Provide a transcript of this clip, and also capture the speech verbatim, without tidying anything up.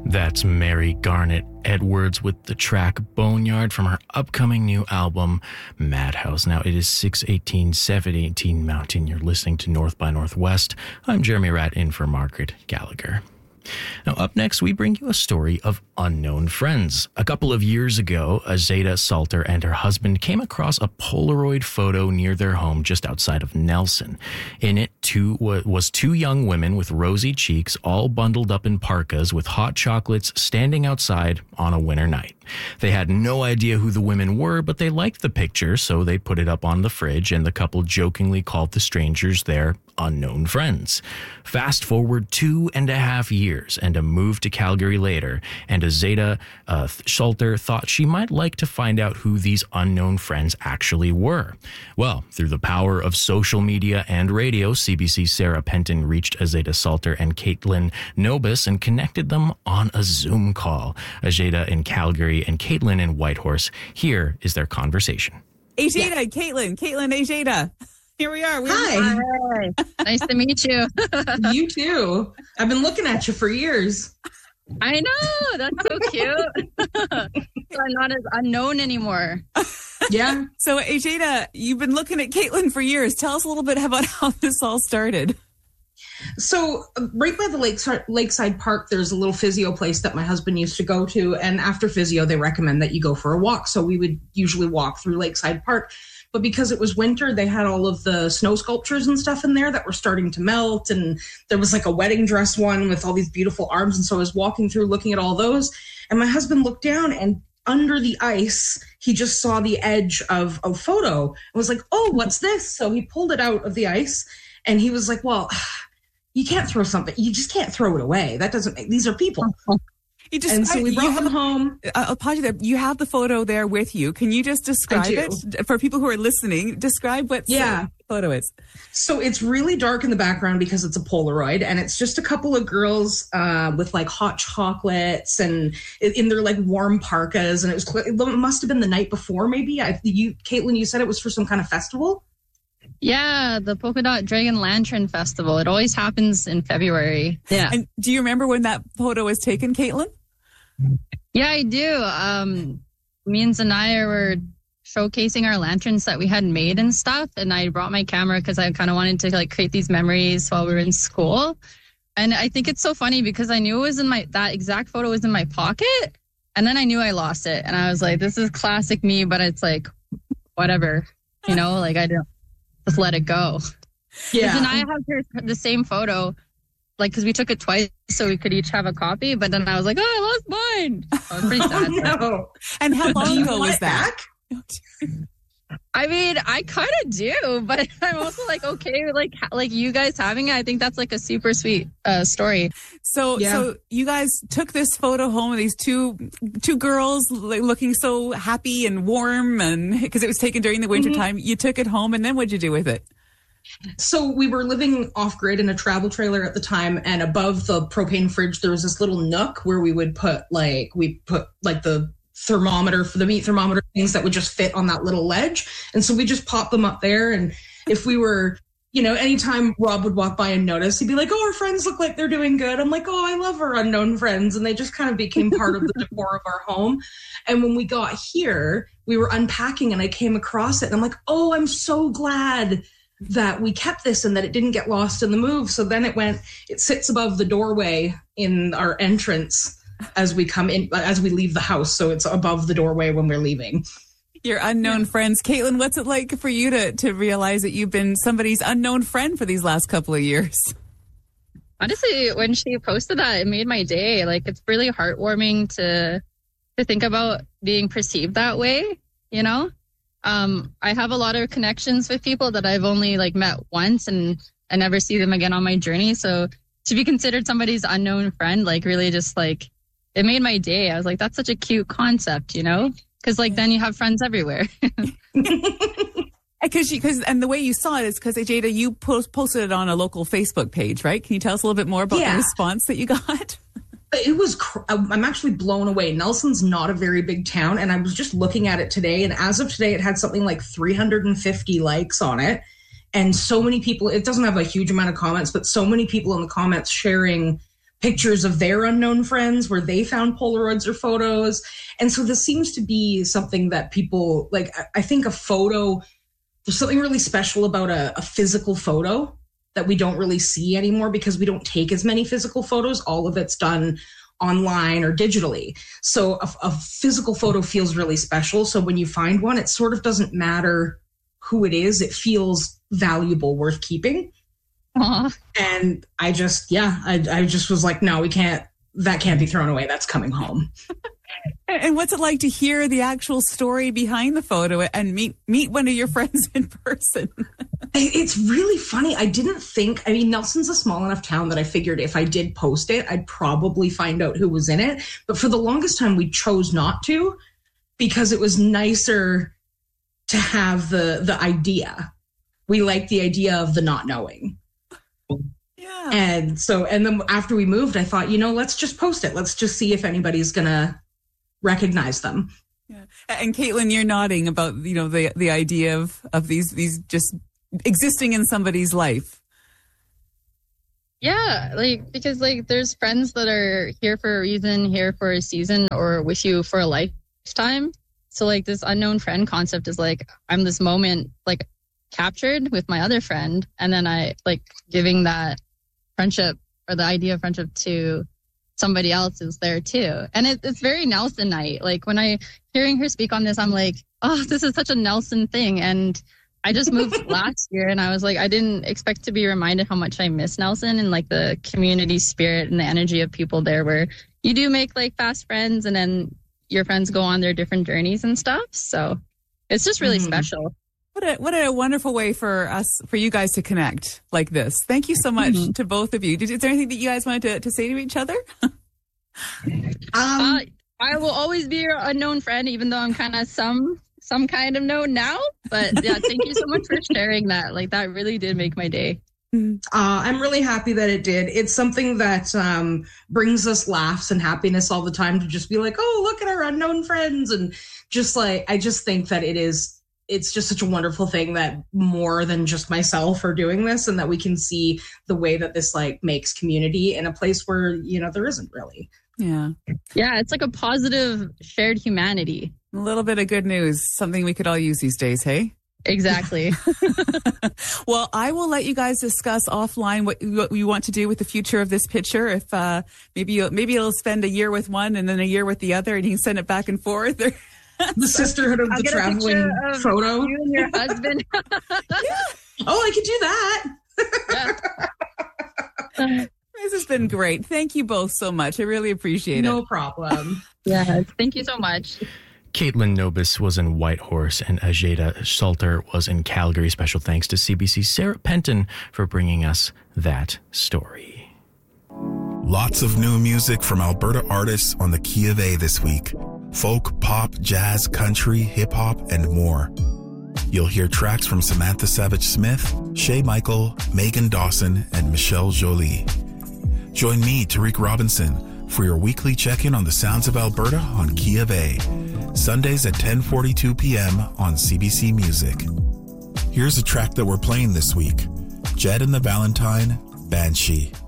That's Mary Garnet Edwards with the track Boneyard from her upcoming new album, Madhouse. Now, it is six eighteen, seven eighteen Mountain. You're listening to North by Northwest. I'm Jeremy Ratt, in for Margaret Gallagher. Now, up next, we bring you a story of unknown friends. A couple of years ago, Azeda Salter and her husband came across a Polaroid photo near their home just outside of Nelson. In it two, was two young women with rosy cheeks, all bundled up in parkas with hot chocolates, standing outside on a winter night. They had no idea who the women were, but they liked the picture, so they put it up on the fridge, and the couple jokingly called the strangers their unknown friends. Fast forward two and a half years and a move to Calgary later, and Azeda uh, Salter thought she might like to find out who these unknown friends actually were. Well, through the power of social media and radio, C B C's Sarah Penton reached Azeda Salter and Caitlin Nobis and connected them on a Zoom call. Azeda in Calgary and Caitlin in Whitehorse. Here is their conversation. Azeda, yeah. Caitlin, Caitlin, Azeda. Here we are. We're Hi. Hi. Nice to meet you. You too. I've been looking at you for years. I know. That's so cute. I'm not as unknown anymore. Yeah. So, Azeda, you've been looking at Caitlin for years. Tell us a little bit about how this all started. So right by the lakeside, lakeside park, there's a little physio place that my husband used to go to. And after physio, they recommend that you go for a walk. So we would usually walk through Lakeside Park. But because it was winter, they had all of the snow sculptures and stuff in there that were starting to melt. And there was like a wedding dress one with all these beautiful arms. And so I was walking through looking at all those. And my husband looked down, and under the ice, he just saw the edge of a photo and was like, oh, what's this? So he pulled it out of the ice, and he was like, well, you can't throw something. You just can't throw it away. That doesn't make, these are people. You just, and so we brought have, them home. I'll pause you there. You have the photo there with you. Can you just describe it for people who are listening? Describe what yeah. the photo is. So it's really dark in the background because it's a Polaroid, and it's just a couple of girls uh, with like hot chocolates and in their like warm parkas. And it was it must have been the night before, maybe. I, you, Caitlin, you said it was for some kind of festival. Yeah, the Polka Dot Dragon Lantern Festival. It always happens in February. Yeah. And do you remember when that photo was taken, Caitlin? Yeah, I do. Um, me and Zanaya were showcasing our lanterns that we had made and stuff. And I brought my camera because I kind of wanted to like create these memories while we were in school. And I think it's so funny because I knew it was in my, that exact photo was in my pocket. And then I knew I lost it. And I was like, this is classic me, but it's like, whatever, you know, like I don't. Just let it go. Yeah. And I have her, the same photo, like, because we took it twice so we could each have a copy. But then I was like, oh, I lost mine. I was pretty sad. Oh, no. And how long ago was that? I mean, I kind of do, but I'm also like, okay, like, like you guys having it. I think that's like a super sweet uh, story. So, yeah. so you guys took this photo home of these two two girls like, looking so happy and warm, and because it was taken during the winter mm-hmm. time. You took it home, and then what'd you do with it? So we were living off grid in a travel trailer at the time, and above the propane fridge, there was this little nook where we would put like we put like the thermometer for the meat thermometer things that would just fit on that little ledge. And so we just popped them up there. And if we were, you know, anytime Rob would walk by and notice, he'd be like, oh, our friends look like they're doing good. I'm like, oh, I love our unknown friends. And they just kind of became part of the decor of our home. And when we got here, we were unpacking and I came across it and I'm like, oh, I'm so glad that we kept this and that it didn't get lost in the move. So then it went, it sits above the doorway in our entrance as we come in, as we leave the house. So it's above the doorway when we're leaving. Your unknown yeah. friends. Caitlin, what's it like for you to, to realize that you've been somebody's unknown friend for these last couple of years? Honestly, when she posted that, it made my day. Like, it's really heartwarming to, to think about being perceived that way, you know? Um, I have a lot of connections with people that I've only like met once and I never see them again on my journey. So to be considered somebody's unknown friend, like really just like, it made my day. I was like, that's such a cute concept, you know? Because like then you have friends everywhere. Because because and the way you saw it is because Azeda, you post, posted it on a local Facebook page, right? Can you tell us a little bit more about yeah. the response that you got? It was, cr- I'm actually blown away. Nelson's not a very big town. And I was just looking at it today. And as of today, it had something like three hundred fifty likes on it. And so many people, it doesn't have a huge amount of comments, but so many people in the comments sharing pictures of their unknown friends where they found Polaroids or photos. And so this seems to be something that people like. I think a photo, there's something really special about a, a physical photo that we don't really see anymore because we don't take as many physical photos. All of it's done online or digitally. So a, a physical photo feels really special. So when you find one, it sort of doesn't matter who it is. It feels valuable, worth keeping. Aww. And I just, yeah, I, I just was like, no, we can't, that can't be thrown away. That's coming home. And what's it like to hear the actual story behind the photo and meet meet one of your friends in person? It's really funny. I didn't think, I mean, Nelson's a small enough town that I figured if I did post it, I'd probably find out who was in it. But for the longest time, we chose not to because it was nicer to have the the idea. We liked the idea of the not knowing. Yeah. And so, and then after we moved, I thought, you know, let's just post it. Let's just see if anybody's going to recognize them. Yeah. And Caitlin, you're nodding about, you know, the the idea of, of these these just existing in somebody's life. Yeah, like, because like there's friends that are here for a reason, here for a season, or wish you for a lifetime. So like this unknown friend concept is like, I'm this moment like captured with my other friend, and then I like giving that friendship or the idea of friendship to somebody else is there too. And it, it's very Nelson night. Like when I hearing her speak on this, I'm like, oh, this is such a Nelson thing. And I just moved last year and I was like, I didn't expect to be reminded how much I miss Nelson and like the community spirit and the energy of people there, where you do make like fast friends and then your friends go on their different journeys and stuff. So it's just really mm-hmm. special. What a what a wonderful way for us, for you guys to connect like this. Thank you so much mm-hmm. to both of you. Did, is there anything that you guys wanted to, to say to each other? um, uh, I will always be your unknown friend, even though I'm kind of some some kind of known now. But yeah, thank you so much for sharing that. Like that really did make my day. Uh, I'm really happy that it did. It's something that um, brings us laughs and happiness all the time to just be like, oh, look at our unknown friends. And just like, I just think that it is, it's just such a wonderful thing that more than just myself are doing this, and that we can see the way that this like makes community in a place where, you know, there isn't really. Yeah. Yeah. It's like a positive shared humanity. A little bit of good news, something we could all use these days. Hey? Exactly. Well, I will let you guys discuss offline what, what you want to do with the future of this picture. If uh, maybe you'll, maybe you'll spend a year with one and then a year with the other, and you can send it back and forth. Or the sisterhood of I'll the traveling photo. You and your husband. Yeah. Oh, I could do that. Yeah. This has been great. Thank you both so much. I really appreciate no it. No problem. Yeah. Thank you so much. Caitlin Nobis was in Whitehorse and Ajeda Salter was in Calgary. Special thanks to C B C's Sarah Penton for bringing us that story. Lots of new music from Alberta artists on the Key of A this week. Folk, pop, jazz, country, hip-hop, and more. You'll hear tracks from Samantha Savage-Smith, Shay Michael, Megan Dawson, and Michelle Jolie. Join me, Tariq Robinson, for your weekly check-in on the sounds of Alberta on Key of A. Sundays at ten forty-two p.m. on C B C Music. Here's a track that we're playing this week. Jed and the Valentine, Banshee.